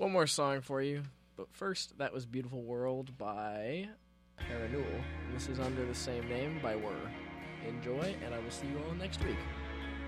One more song for you. But first, that was Beautiful World by Paranul. This is under the same name by Whir. Enjoy, and I will see you all next week.